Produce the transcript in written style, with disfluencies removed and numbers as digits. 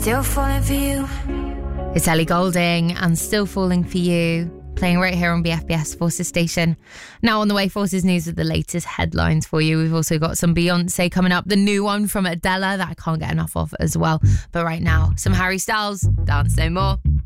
Still falling for you. It's Ellie Goulding and Still Falling For You, playing right here on BFBS Forces Station. Now on the way, Forces News with the latest headlines for you. We've also got some Beyonce coming up, the new one from Adela that I can't get enough of as well. But right now, some Harry Styles, Dance No More.